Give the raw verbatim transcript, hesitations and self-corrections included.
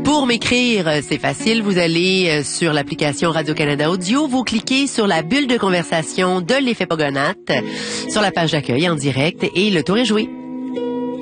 Pour m'écrire, c'est facile. Vous allez sur l'application Radio-Canada Audio, vous cliquez sur la bulle de conversation de l'effet Pogonatte, sur la page d'accueil en direct et le tour est joué.